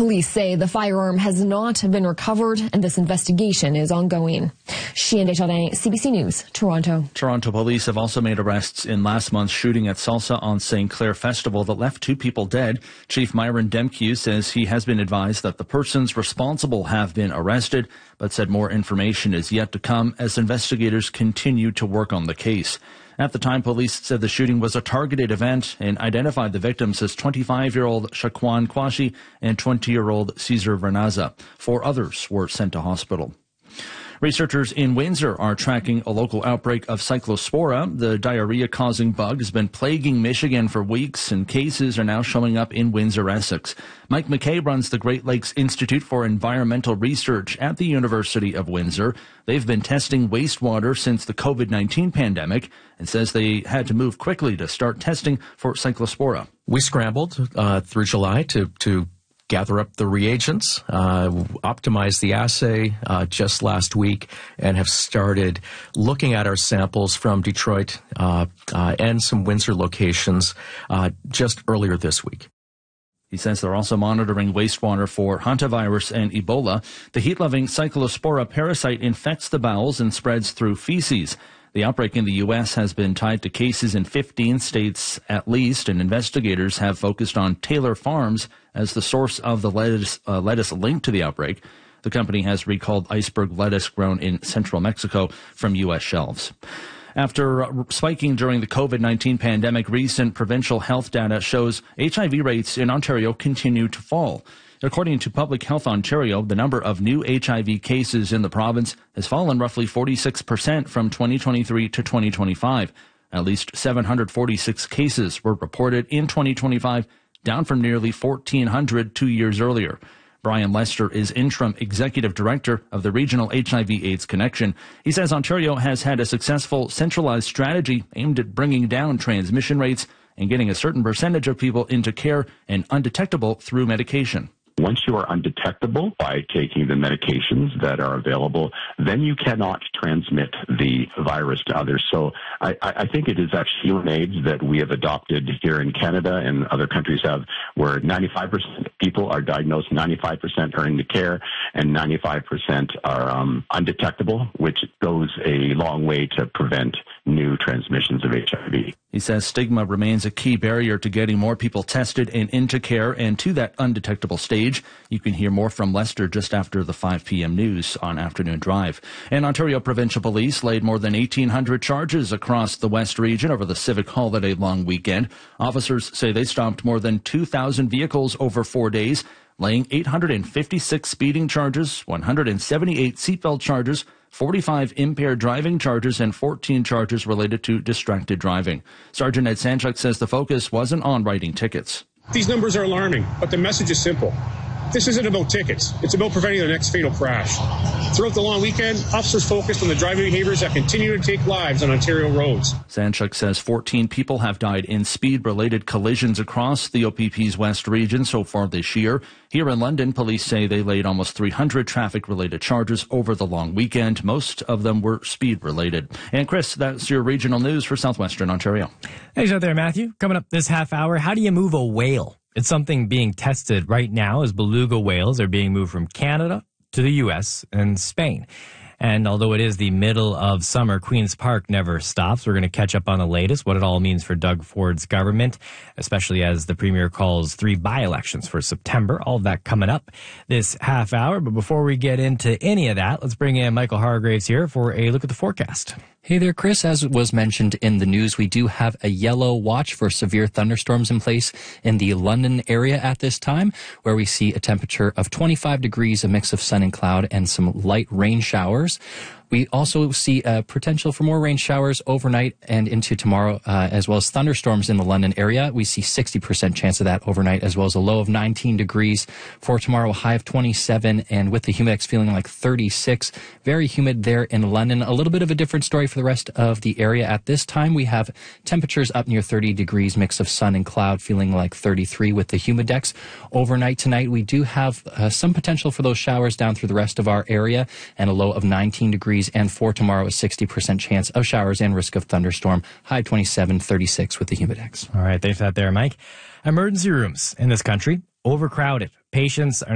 Police say the firearm has not been recovered and this investigation is ongoing. Chien Desjardins, CBC News, Toronto. Toronto police have also made arrests in last month's shooting at Salsa on St. Clair Festival that left 2 people dead. Chief Myron Demkew says he has been advised that the persons responsible have been arrested, but said more information is yet to come as investigators continue to work on the case. At the time, police said the shooting was a targeted event and identified the victims as 25-year-old Shaquan Kwashi and 20-year-old Cesar Vernaza. 4 others were sent to hospital. Researchers in Windsor are tracking a local outbreak of Cyclospora. The diarrhea-causing bug has been plaguing Michigan for weeks, and cases are now showing up in Windsor, Essex. Mike McKay runs the Great Lakes Institute for Environmental Research at the University of Windsor. They've been testing wastewater since the COVID-19 pandemic and says they had to move quickly to start testing for Cyclospora. We scrambled through July to gather up the reagents, optimize the assay just last week, and have started looking at our samples from Detroit and some Windsor locations just earlier this week. He says they're also monitoring wastewater for hantavirus and Ebola. The heat-loving Cyclospora parasite infects the bowels and spreads through feces. The outbreak in the U.S. has been tied to cases in 15 states at least, and investigators have focused on Taylor Farms as the source of the lettuce linked to the outbreak. The company has recalled iceberg lettuce grown in central Mexico from U.S. shelves. After spiking during the COVID-19 pandemic, recent provincial health data shows HIV rates in Ontario continue to fall. According to Public Health Ontario, the number of new HIV cases in the province has fallen roughly 46% from 2023 to 2025. At least 746 cases were reported in 2025, down from nearly 1,400 2 years earlier. Brian Lester is interim executive director of the Regional HIV/AIDS Connection. He says Ontario has had a successful centralized strategy aimed at bringing down transmission rates and getting a certain percentage of people into care and undetectable through medication. Once you are undetectable by taking the medications that are available, then you cannot transmit the virus to others. So I think it is actually human AIDS that we have adopted here in Canada and other countries have, where 95% of people are diagnosed, 95% are into care, and 95% are undetectable, which goes a long way to prevent new transmissions of HIV. He says stigma remains a key barrier to getting more people tested and into care and to that undetectable stage. You can hear more from Lester just after the 5 p.m. news on Afternoon Drive. And Ontario Provincial Police laid more than 1,800 charges across the West region over the civic holiday long weekend. Officers say they stopped more than 2,000 vehicles over 4 days, laying 856 speeding charges, 178 seatbelt charges, 45 impaired driving charges, and 14 charges related to distracted driving. Sergeant Ed Sanchuk says the focus wasn't on writing tickets. These numbers are alarming, but the message is simple. This isn't about tickets. It's about preventing the next fatal crash. Throughout the long weekend, officers focused on the driving behaviors that continue to take lives on Ontario roads. Sanchuk says 14 people have died in speed-related collisions across the OPP's West region so far this year. Here in London, police say they laid almost 300 traffic-related charges over the long weekend. Most of them were speed-related. And Chris, that's your regional news for southwestern Ontario. Thanks out there, Matthew. Coming up this half hour, how do you move a whale? It's something being tested right now as beluga whales are being moved from Canada to the U.S. and Spain. And although it is the middle of summer, Queen's Park never stops. We're going to catch up on the latest, what it all means for Doug Ford's government, especially as the Premier calls 3 by-elections for September. All of that coming up this half hour. But before we get into any of that, let's bring in Michael Hargraves here for a look at the forecast. Hey there, Chris. As was mentioned in the news, we do have a yellow watch for severe thunderstorms in place in the London area at this time, where we see a temperature of 25 degrees, a mix of sun and cloud, and some light rain showers. We also see potential for more rain showers overnight and into tomorrow, as well as thunderstorms in the London area. We see 60% chance of that overnight, as well as a low of 19 degrees. For tomorrow, a high of 27, and with the humidex feeling like 36. Very humid there in London. A little bit of a different story for the rest of the area at this time. We have temperatures up near 30 degrees, mix of sun and cloud, feeling like 33 with the humidex. Overnight tonight, we do have some potential for those showers down through the rest of our area, and a low of 19 degrees. And for tomorrow, a 60% chance of showers and risk of thunderstorm. High 27, 36 with the humidex. All right, thanks for that there, Mike. Emergency rooms in this country, overcrowded. Patients are